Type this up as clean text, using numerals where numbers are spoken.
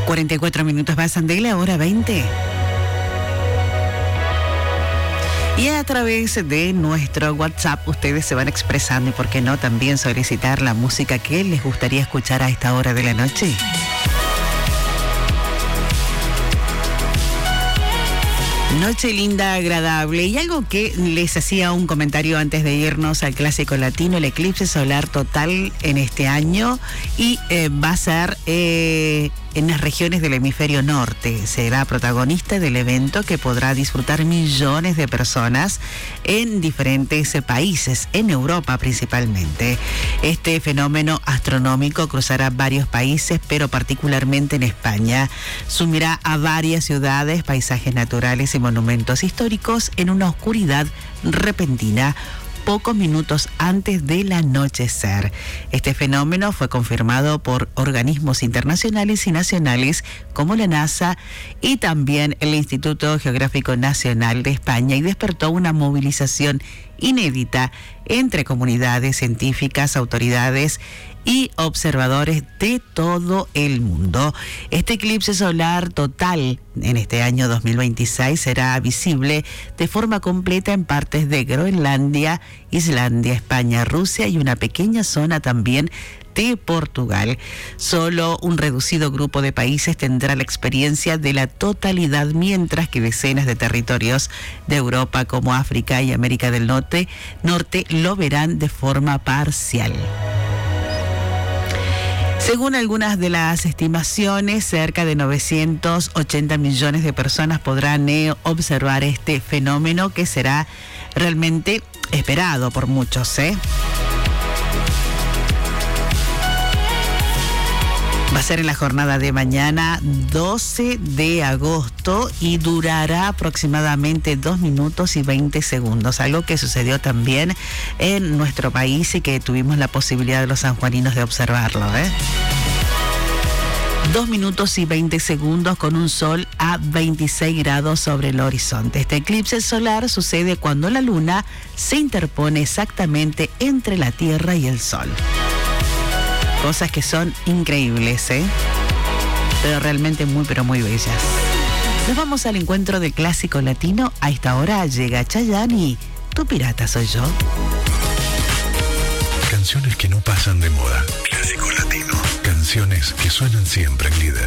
44 minutos pasan de la hora 20. Y a través de nuestro WhatsApp ustedes se van expresando y, por qué no, también solicitar la música que les gustaría escuchar a esta hora de la noche. Noche linda, agradable. Y algo que les hacía un comentario antes de irnos al clásico latino: el eclipse solar total en este año y va a ser en las regiones del hemisferio norte. Será protagonista del evento que podrá disfrutar millones de personas en diferentes países, en Europa principalmente. Este fenómeno astronómico cruzará varios países, pero particularmente en España. Sumirá a varias ciudades, paisajes naturales y monumentos históricos en una oscuridad repentina, pocos minutos antes del anochecer. Este fenómeno fue confirmado por organismos internacionales y nacionales como la NASA y también el Instituto Geográfico Nacional de España, y despertó una movilización inédita entre comunidades científicas, autoridades y observadores de todo el mundo. Este eclipse solar total en este año 2026 será visible de forma completa en partes de Groenlandia, Islandia, España, Rusia y una pequeña zona también de Portugal. Solo un reducido grupo de países tendrá la experiencia de la totalidad, mientras que decenas de territorios de Europa, como África y América del Norte lo verán de forma parcial. Según algunas de las estimaciones, cerca de 980 millones de personas podrán observar este fenómeno, que será realmente esperado por muchos, Va a ser en la jornada de mañana, 12 de agosto, y durará aproximadamente 2 minutos y 20 segundos. Algo que sucedió también en nuestro país y que tuvimos la posibilidad de los sanjuaninos de observarlo, 2 minutos y 20 segundos con un sol a 26 grados sobre el horizonte. Este eclipse solar sucede cuando la luna se interpone exactamente entre la Tierra y el Sol. Cosas que son increíbles, pero realmente muy, pero muy bellas. Nos vamos al encuentro de clásico latino. A esta hora llega Chayanne y Tu pirata soy yo. Canciones que no pasan de moda. Clásico latino. Canciones que suenan siempre en Líder.